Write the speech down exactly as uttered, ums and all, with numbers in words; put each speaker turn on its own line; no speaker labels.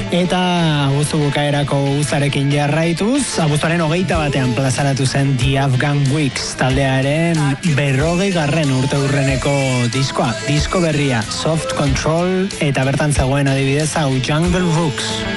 Eta abuztu bukaerako uzarekin jarraituz, abuztuaren hogeita batean plazaratu zen The Afghan Wigs taldearen berrogei garren urte urreneko diskoa, disko berria, Soft Control, eta bertan zegoen adibidez hau Jungle Rooks.